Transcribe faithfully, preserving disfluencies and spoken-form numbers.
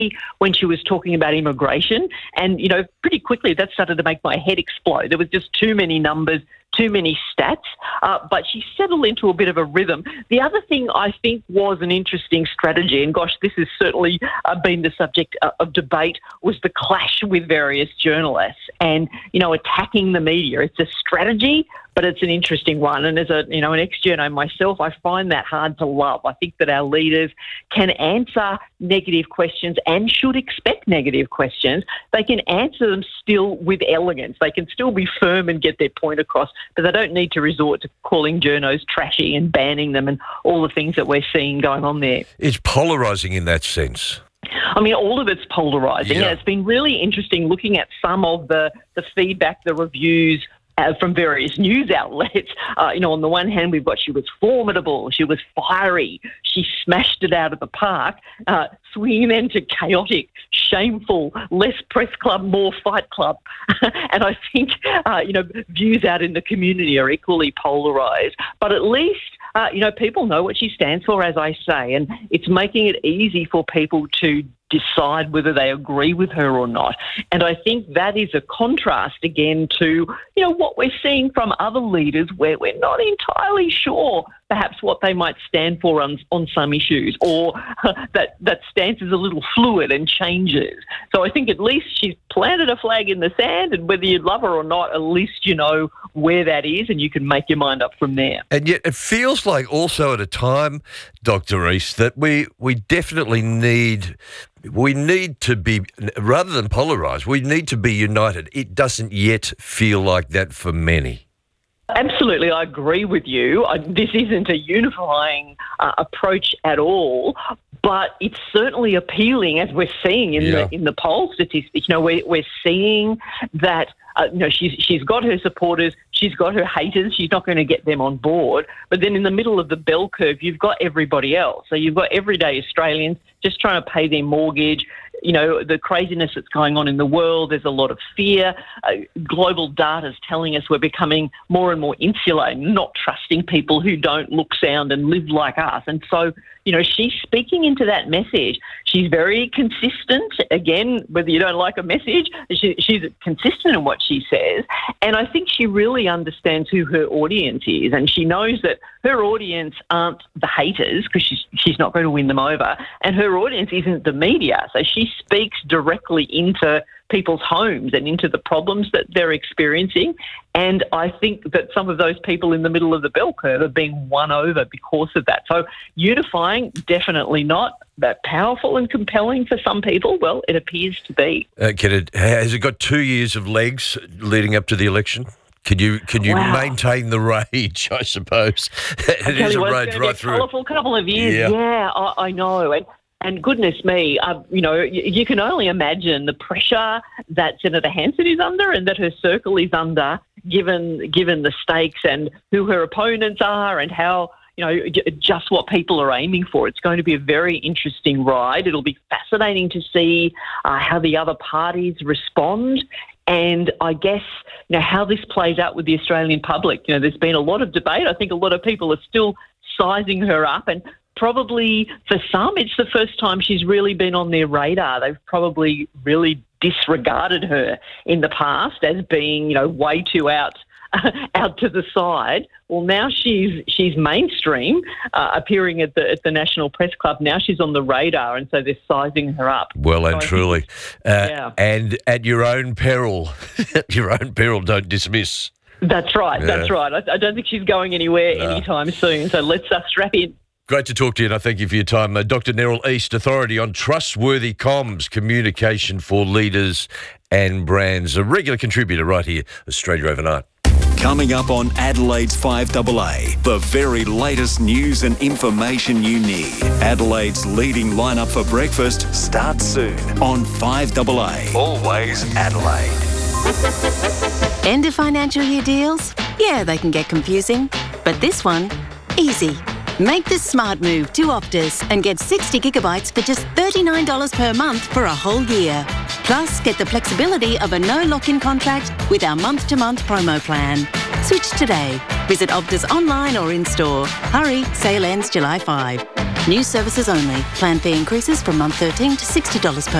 when she was talking about immigration. And, you know, pretty quickly that started to make my head explode. There was just too many numbers, too many stats, uh, but she settled into a bit of a rhythm. The other thing I think was an interesting strategy, and gosh, this has certainly uh, been the subject uh, of debate, was the clash with various journalists and, you know, attacking the media. It's a strategy, but it's an interesting one. And as a, you know, an ex-journo myself, I find that hard to love. I think that our leaders can answer negative questions and should expect negative questions. They can answer them still with elegance. They can still be firm and get their point across, but they don't need to resort to calling journos trashy and banning them and all the things that we're seeing going on there. It's polarising in that sense. I mean, all of it's polarising. Yeah. And it's been really interesting looking at some of the, the feedback, the reviews, Uh, from various news outlets. Uh, you know, on the one hand, we've got she was formidable, she was fiery, she smashed it out of the park, uh, swinging then to chaotic, shameful, less press club, more fight club. And I think, uh, you know, views out in the community are equally polarised. But at least, uh, you know, people know what she stands for, as I say, and it's making it easy for people to decide whether they agree with her or not. And I think that is a contrast again to, you know, what we're seeing from other leaders where we're not entirely sure perhaps what they might stand for on, on some issues, or that, that stance is a little fluid and changes. So I think at least she's planted a flag in the sand, and whether you love her or not, at least you know where that is and you can make your mind up from there. And yet it feels like also at a time, Doctor East, that we, we definitely need... We need to be, rather than polarised, we need to be united. It doesn't yet feel like that for many. Absolutely, I agree with you. I, this isn't a unifying uh, approach at all, but it's certainly appealing, as we're seeing in Yeah. the in the poll statistics. You know, we're we're seeing that. Uh, you know, she's she's got her supporters, she's got her haters. She's not going to get them on board. But then in the middle of the bell curve, you've got everybody else. So you've got everyday Australians just trying to pay their mortgage. You know, the craziness that's going on in the world, there's a lot of fear. Uh, global data is telling us we're becoming more and more insular, not trusting people who don't look, sound and live like us. And so, you know, she's speaking into that message. She's very consistent. Again, whether you don't like a message, she, she's consistent in what she says. And I think she really understands who her audience is. And she knows that her audience aren't the haters, because she's, she's not going to win them over. And her audience isn't the media. So she speaks directly into people's homes and into the problems that they're experiencing. And I think that some of those people in the middle of the bell curve are being won over because of that. So unifying, definitely not. But powerful and compelling for some people, well, it appears to be. Uh, can it, has it got two years of legs leading up to the election? Can you can you Wow. maintain the rage, I suppose? It is a what, rage it's right be a through. colourful couple of years. Yeah. Yeah, I, I know. And, and goodness me, uh, you know, you, you can only imagine the pressure that Senator Hanson is under and that her circle is under, given given the stakes and who her opponents are and how, you know, just what people are aiming for. It's going to be a very interesting ride. It'll be fascinating to see uh, how the other parties respond. And I guess, you know, how this plays out with the Australian public. You know, there's been a lot of debate. I think a lot of people are still sizing her up, and probably for some, it's the first time she's really been on their radar. They've probably really disregarded her in the past as being, you know, way too out out to the side. Well, now she's she's mainstream, uh, appearing at the at the National Press Club. Now she's on the radar, and so they're sizing her up. Well and So I truly. think- Uh, yeah. And at your own peril, at your own peril, don't dismiss. That's right, Yeah. that's right. I, I don't think she's going anywhere No. anytime soon, so let's uh, strap in. Great to talk to you, and I thank you for your time. Uh, Doctor Neril East, Authority on Trustworthy Comms, Communication for Leaders and Brands, a regular contributor right here, Australia Overnight. Coming up on Adelaide's five A A, the very latest news and information you need. Adelaide's leading lineup for breakfast starts soon on five A A. Always Adelaide. End of financial year deals? Yeah, they can get confusing. But this one, easy. Make the smart move to Optus and get sixty gigabytes for just thirty-nine dollars per month for a whole year. Plus, get the flexibility of a no lock-in contract with our month-to-month promo plan. Switch today. Visit Optus online or in-store. Hurry, sale ends July fifth. New services only. Plan fee increases from month thirteen to sixty dollars per